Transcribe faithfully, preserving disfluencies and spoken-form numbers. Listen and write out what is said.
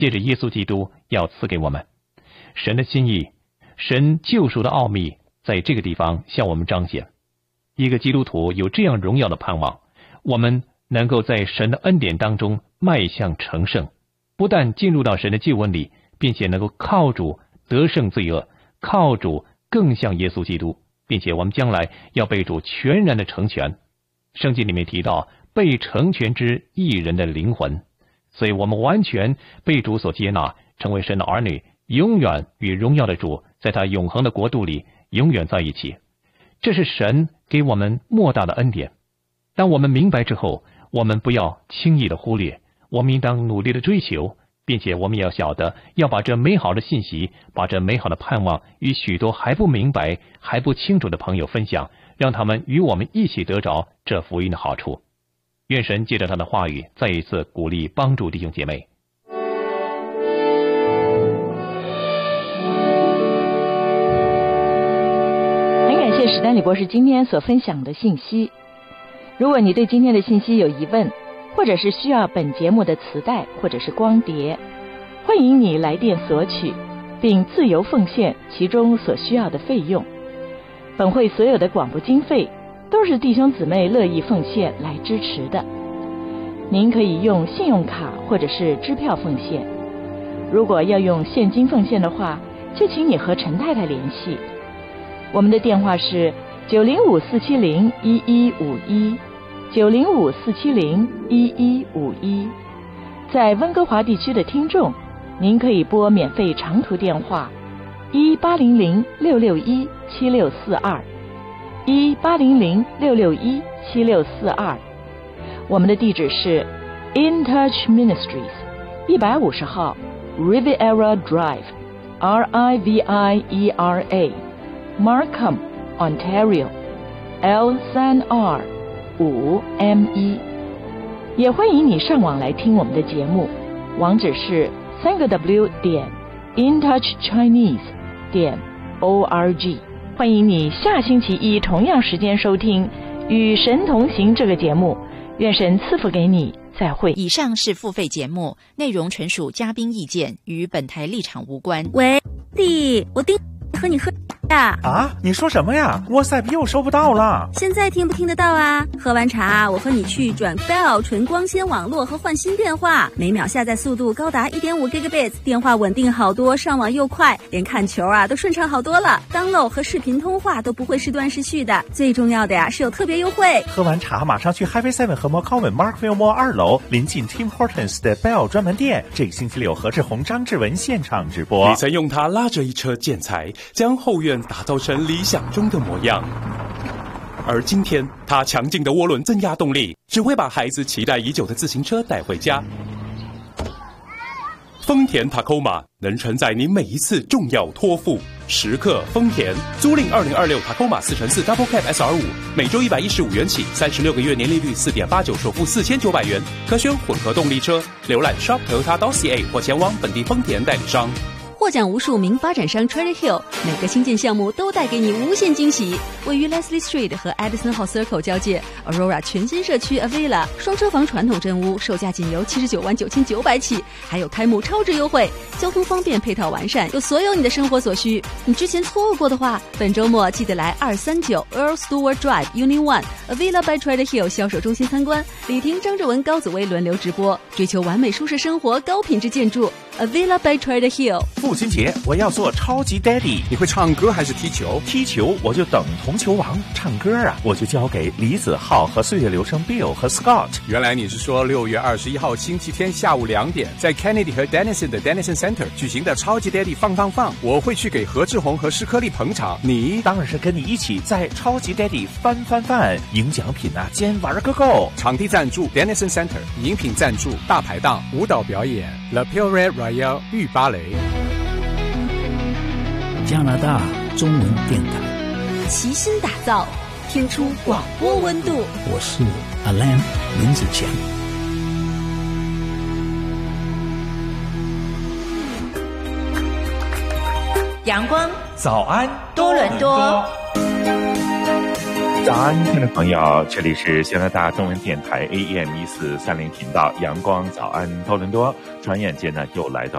借着耶稣基督要赐给我们。神的心意，神救赎的奥秘在这个地方向我们彰显。一个基督徒有这样荣耀的盼望，我们能够在神的恩典当中迈向成圣，不但进入到神的救恩里，并且能够靠主得胜罪恶，靠主更像耶稣基督，并且我们将来要被主全然的成全。圣经里面提到被成全之义人的灵魂，所以我们完全被主所接纳，成为神的儿女，永远与荣耀的主在他永恒的国度里永远在一起。这是神给我们莫大的恩典。当我们明白之后，我们不要轻易的忽略，我们应当努力的追求，并且我们要晓得要把这美好的信息，把这美好的盼望与许多还不明白还不清楚的朋友分享，让他们与我们一起得着这福音的好处。愿神借着他的话语再一次鼓励帮助弟兄姐妹。 很感谢史丹利博士今天所分享的信息。如果你对今天的信息有疑问，或者是需要本节目的磁带或者是光碟，欢迎你来电索取，并自由奉献其中所需要的费用。本会所有的广播经费都是弟兄姊妹乐意奉献来支持的。您可以用信用卡或者是支票奉献。如果要用现金奉献的话，就请你和陈太太联系。我们的电话是九零五四七零一一五一。九零五四七零一一五一，在温哥华地区的听众，您可以拨免费长途电话一八零零六六一七六四二，一八零零六六一七六四二。我们的地址是 In Touch Ministries 一百五十号 Riviera Drive R I V I E R A Markham Ontario L 三 R五 M 一，也欢迎你上网来听我们的节目，网址是三个 W 点 InTouchChinese 点 O R G。欢迎你下星期一同样时间收听《与神同行》这个节目，愿神赐福给你，再会。 以上是付费节目，内容纯属嘉宾意见，与本台立场无关。 喂，弟，我订和你喝呀。 啊，你说什么呀？ WhatsApp 又收不到了。 现在听不听得到啊？喝完茶，我和你去转 Bell 纯光纤网络和换新电话，每秒下载速度高达 一点五 Gigabits， 电话稳定好多，上网又快，连看球啊都顺畅好多了。download 和视频通话都不会时断时续的，最重要的呀是有特别优惠。 喝完茶马上去 Highway seven 和 McCowan Markville Mall 二楼临近 Tim Hortons 的 Bell 专门店，这个星期六何志宏、张志文现场直播。 你曾用它拉着一车建材，将后院打造成理想中的模样。而今天，它强劲的涡轮增压动力，只会把孩子期待已久的自行车带回家。丰田 Tacoma 能承载你每一次重要托付。时刻丰田，租赁二零二六 Tacoma 四乘四 Double Cab S R 五，每周一百一十五元起，三十六个月年利率四点八九，首付四千九百元，可选混合动力车。浏览 shop toyota dot c a 或前往本地丰田代理商。 获奖无数名发展商 Trader Hill， 每个新建项目都带给你无限惊喜。位于 Leslie Street 和 Edison Hall Circle 交界 Aurora 全新社区 Avila 双车房传统真屋，售价仅由七十九万九千九百起，还有开幕超值优惠，交通方便，配套完善，有所有你的生活所需。你之前错过的话，本周末记得来二三九 Earl Stewart Drive Unit One Avila by Trader Hill 销售中心参观，李婷、张志文、高子薇轮流直播，追求完美舒适生活，高品质建筑 Avila by Trader Hill。 父亲节我要做超级 Daddy。 你会唱歌还是踢球？ 踢球我就等同球王，唱歌啊我就交给李子浩和岁月流声 Bill 和 Scott。 原来你是说六月二十一号星期天下午两点，在 Kennedy 和 Denison 的 Denison Center 举行的超级 Daddy 放放放，我会去给何志宏和施颗粒捧场。你当然是跟你一起在超级 Daddy 翻翻翻，赢奖品啊兼玩个够。 场地赞助 Denison Center， 饮品赞助大排档，舞蹈表演 Le Pure Royal 玉芭蕾。 加拿大中文电台齐心打造，听出广播温度。 我是 Alan 林子强。 阳光早安多伦多。 早安，听众朋友，这里是加拿大中文电台 A M 一四三零频道，阳光早安多伦多。转眼间呢，又来到